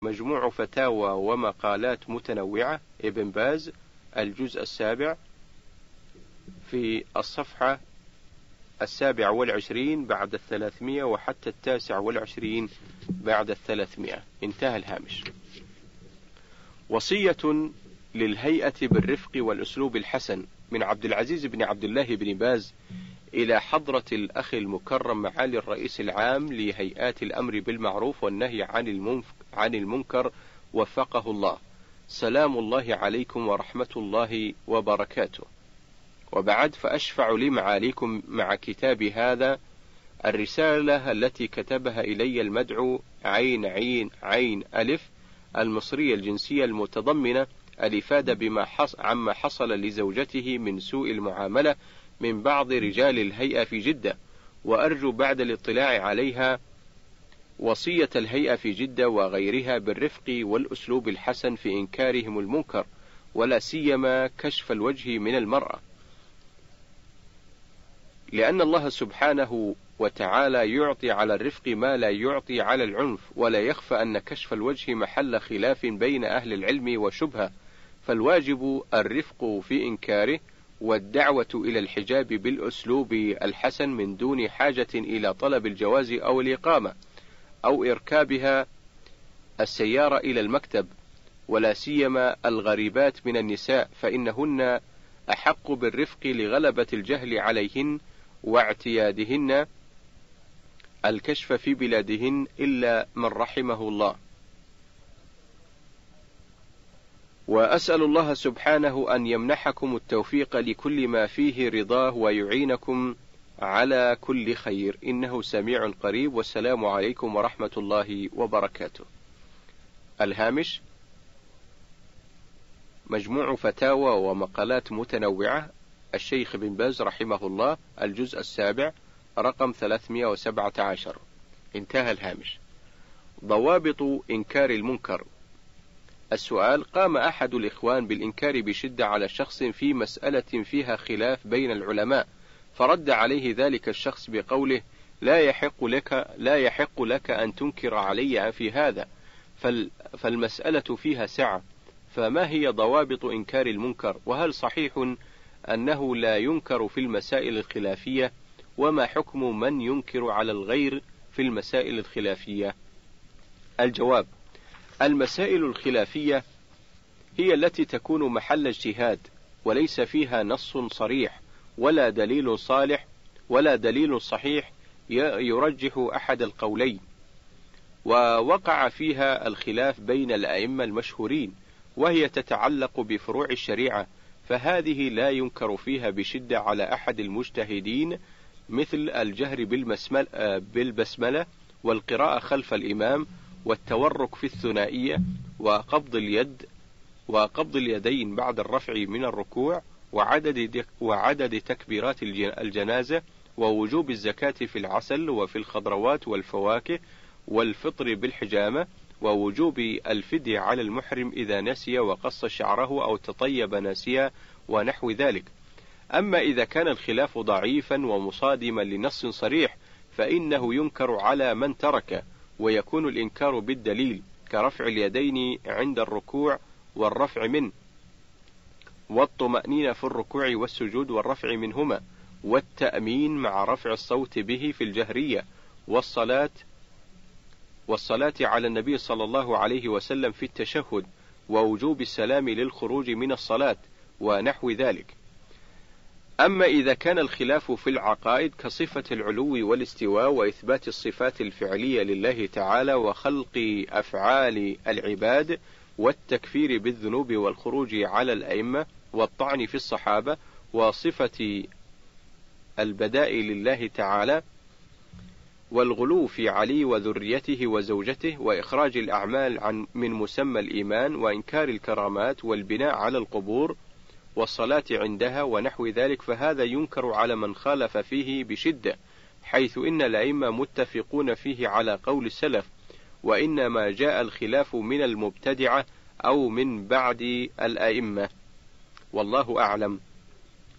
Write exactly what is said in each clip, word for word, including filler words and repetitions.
مجموع فتاوى ومقالات متنوعة ابن باز الجزء السابع في الصفحة السابع والعشرين بعد الثلاثمائة وحتى التاسع والعشرين بعد الثلاثمائة. انتهى الهامش. وصية للهيئة بالرفق والأسلوب الحسن من عبد العزيز بن عبد الله بن باز إلى حضرة الأخ المكرم معالي الرئيس العام لهيئات الأمر بالمعروف والنهي عن المنكر وفقه الله. سلام الله عليكم ورحمة الله وبركاته. وبعد، فأشفع لمعاليكم مع كتاب هذا الرسالة التي كتبها إلي المدعو عين عين عين ألف المصرية الجنسية المتضمنة الإفادة بما حص عما حصل لزوجته من سوء المعاملة من بعض رجال الهيئة في جدة، وأرجو بعد الاطلاع عليها وصية الهيئة في جدة وغيرها بالرفق والأسلوب الحسن في إنكارهم المنكر، ولا سيما كشف الوجه من المرأة، لأن الله سبحانه وتعالى يعطي على الرفق ما لا يعطي على العنف، ولا يخفى أن كشف الوجه محل خلاف بين أهل العلم وشبهة، فالواجب الرفق في إنكاره والدعوة إلى الحجاب بالأسلوب الحسن من دون حاجة إلى طلب الجواز أو الإقامة أو إركابها السيارة إلى المكتب، ولا سيما الغريبات من النساء، فإنهن أحق بالرفق لغلبة الجهل عليهن واعتيادهن الكشف في بلادهن إلا من رحمه الله. وأسأل الله سبحانه أن يمنحكم التوفيق لكل ما فيه رضاه ويعينكم على كل خير، إنه سميع قريب، والسلام عليكم ورحمة الله وبركاته. الهامش: مجموع فتاوى ومقالات متنوعة الشيخ بن باز رحمه الله الجزء السابع رقم ثلاثمائة وسبعة عشر. انتهى الهامش. ضوابط إنكار المنكر. السؤال: قام أحد الإخوان بالإنكار بشدة على شخص في مسألة فيها خلاف بين العلماء، فرد عليه ذلك الشخص بقوله: لا يحق لك لا يحق لك أن تنكر علي في هذا، فالمسألة فيها سعة، فما هي ضوابط إنكار المنكر؟ وهل صحيح أنه لا ينكر في المسائل الخلافية؟ وما حكم من ينكر على الغير في المسائل الخلافية؟ الجواب: المسائل الخلافية هي التي تكون محل اجتهاد وليس فيها نص صريح ولا دليل صالح ولا دليل صحيح يرجح أحد القولين، ووقع فيها الخلاف بين الأئمة المشهورين، وهي تتعلق بفروع الشريعة، فهذه لا ينكر فيها بشدة على أحد المجتهدين، مثل الجهر بالبسملة والقراءة خلف الإمام والتورك في الثنائية وقبض اليد وقبض اليدين بعد الرفع من الركوع وعدد وعدد تكبيرات الجنازة ووجوب الزكاة في العسل وفي الخضروات والفواكه والفطر بالحجامة ووجوب الفدية على المحرم إذا نسي وقص شعره أو تطيب ناسيا ونحو ذلك. أما إذا كان الخلاف ضعيفا ومصادما لنص صريح فإنه ينكر على من ترك، ويكون الإنكار بالدليل كرفع اليدين عند الركوع والرفع منه، والطمأنينة في الركوع والسجود والرفع منهما، والتأمين مع رفع الصوت به في الجهرية، والصلاة والصلاة على النبي صلى الله عليه وسلم في التشهد، ووجوب السلام للخروج من الصلاة ونحو ذلك. أما إذا كان الخلاف في العقائد كصفة العلو والاستواء وإثبات الصفات الفعلية لله تعالى وخلق أفعال العباد والتكفير بالذنوب والخروج على الأئمة والطعن في الصحابة وصفة البداء لله تعالى والغلو في علي وذريته وزوجته وإخراج الأعمال عن من مسمى الإيمان وإنكار الكرامات والبناء على القبور والصلاة عندها ونحو ذلك، فهذا ينكر على من خالف فيه بشدة، حيث إن الأئمة متفقون فيه على قول السلف، وإنما جاء الخلاف من المبتدعة أو من بعد الأئمة، والله أعلم.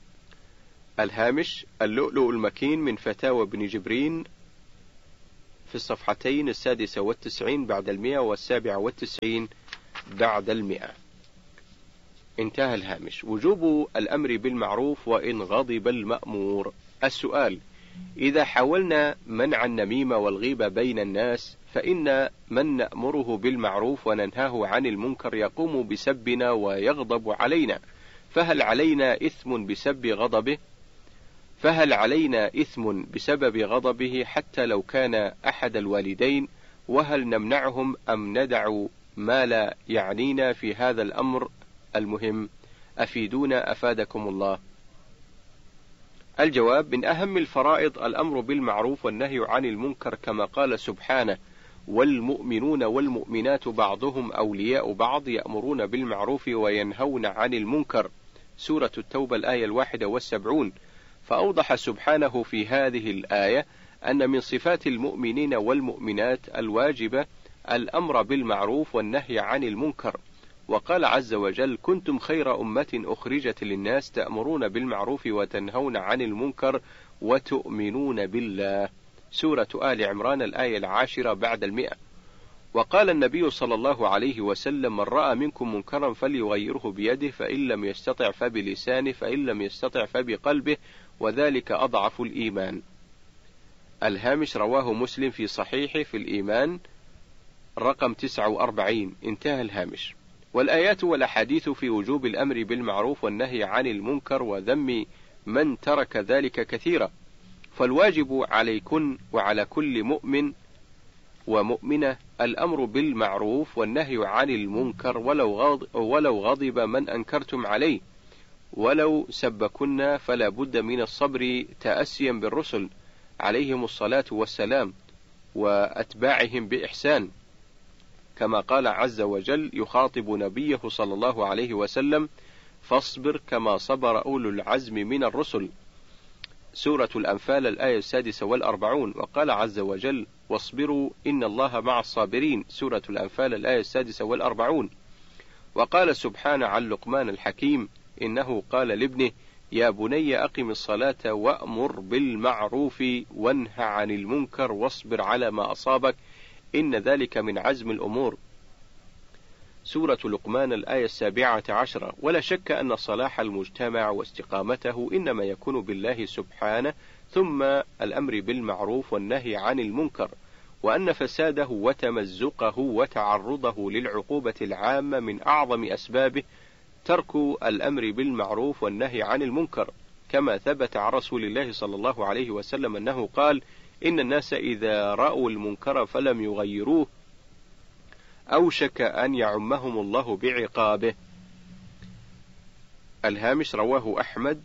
الهامش: اللؤلؤ المكين من فتاوى ابن جبرين في الصفحتين السادسة والتسعين بعد المئة والسابعة والتسعين بعد المئة. انتهى الهامش. وجوب الأمر بالمعروف وإن غضب المأمور. السؤال: إذا حاولنا منع النميمة والغيبة بين الناس، فإن من نأمره بالمعروف وننهاه عن المنكر يقوم بسبنا ويغضب علينا، فهل علينا إثم بسبب غضبه؟ فهل علينا إثم بسبب غضبه حتى لو كان أحد الوالدين؟ وهل نمنعهم أم ندع ما لا يعنينا في هذا الأمر المهم؟ أفيدونا أفادكم الله. الجواب: من أهم الفرائض الأمر بالمعروف والنهي عن المنكر، كما قال سبحانه: والمؤمنون والمؤمنات بعضهم أولياء بعض يأمرون بالمعروف وينهون عن المنكر، سورة التوبة الآية الواحدة والسبعون. فأوضح سبحانه في هذه الآية أن من صفات المؤمنين والمؤمنات الواجبة الأمر بالمعروف والنهي عن المنكر، وقال عز وجل: كنتم خير أمة أخرجت للناس تأمرون بالمعروف وتنهون عن المنكر وتؤمنون بالله، سورة آل عمران الآية العاشرة بعد المئة. وقال النبي صلى الله عليه وسلم: من رأى منكم منكرا فليغيره بيده، فإن لم يستطع فبلسانه، فإن لم يستطع فبقلبه، وذلك أضعف الإيمان. الهامش: رواه مسلم في صحيحه في الإيمان رقم تسعة وأربعين. انتهى الهامش. والآيات والأحاديث في وجوب الأمر بالمعروف والنهي عن المنكر وذم من ترك ذلك كثيرة، فالواجب عليكن وعلى كل مؤمن ومؤمنة الأمر بالمعروف والنهي عن المنكر، ولو غضب, ولو غضب من أنكرتم عليه، ولو سبكن فلا بد من الصبر تأسيا بالرسل عليهم الصلاة والسلام وأتباعهم بإحسان، كما قال عز وجل يخاطب نبيه صلى الله عليه وسلم: فاصبر كما صبر أولو العزم من الرسل، سورة الأنفال الآية السادسة والأربعون. وقال عز وجل: واصبروا إن الله مع الصابرين، سورة الأنفال الآية السادسة والأربعون. وقال سبحانه عن لقمان الحكيم: إنه قال لابنه: يا بني أقم الصلاة وأمر بالمعروف وانه عن المنكر واصبر على ما أصابك إن ذلك من عزم الأمور، سورة لقمان الآية السابعة عشرة. ولا شك أن صلاح المجتمع واستقامته إنما يكون بالله سبحانه، ثم الأمر بالمعروف والنهي عن المنكر، وأن فساده وتمزقه وتعرضه للعقوبة العامة من أعظم أسبابه ترك الأمر بالمعروف والنهي عن المنكر، كما ثبت عن رسول الله صلى الله عليه وسلم أنه قال: إن الناس إذا رأوا المنكر فلم يغيروه أوشك أن يعمهم الله بعقابه. الهامش: رواه أحمد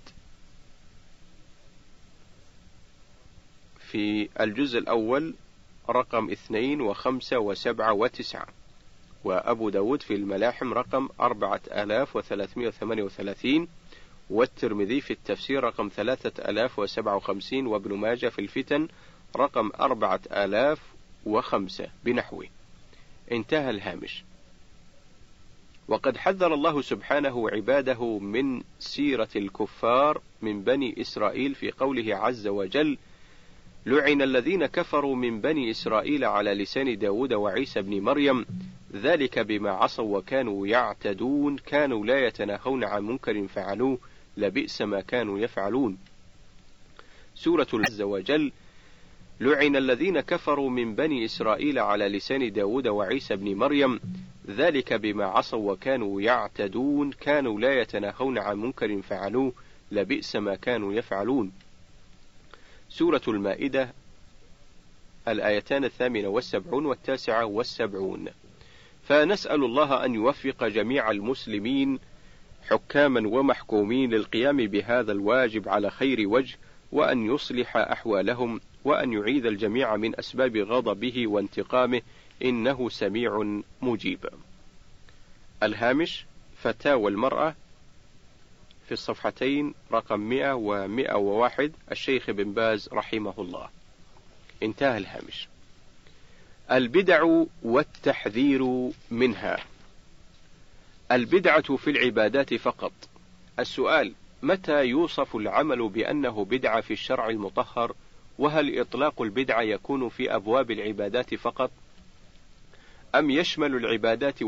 في الجزء الأول رقم اثنين وخمسة وسبعة وتسعة، وأبو داود في الملاحم رقم أربعة آلاف وثلاثمائة وثمانية وثلاثين، والترمذي في التفسير رقم ثلاثة آلاف وسبعة وخمسين، وابن ماجه في الفتن رقم أربعة آلاف وخمسة بنحوه. انتهى الهامش. وقد حذر الله سبحانه عباده من سيرة الكفار من بني إسرائيل في قوله عز وجل: لعن الذين كفروا من بني إسرائيل على لسان داود وعيسى بن مريم ذلك بما عصوا وكانوا يعتدون كانوا لا يتناهون عن منكر فعلوه لبئس ما كانوا يفعلون، سورة عز وجل: لعن الذين كفروا من بني إسرائيل على لسان داود وعيسى بن مريم ذلك بما عصوا وكانوا يعتدون كانوا لا يتناهون عن منكر فعلوه لبئس ما كانوا يفعلون، سورة المائدة الآيتان الثامنة والسبعون والتاسعة والسبعون. فنسأل الله أن يوفق جميع المسلمين حكاما ومحكومين للقيام بهذا الواجب على خير وجه، وأن يصلح أحوالهم، وأن يعيذ الجميع من أسباب غضبه وانتقامه، إنه سميع مجيب. الهامش: فتاوى المرأة في الصفحتين رقم مئة ومئة وواحد، الشيخ بن باز رحمه الله. انتهى الهامش. البدع والتحذير منها. البدعة في العبادات فقط. السؤال: متى يوصف العمل بأنه بدعة في الشرع المطهر، وهل إطلاق البدعة يكون في أبواب العبادات فقط، أم يشمل العبادات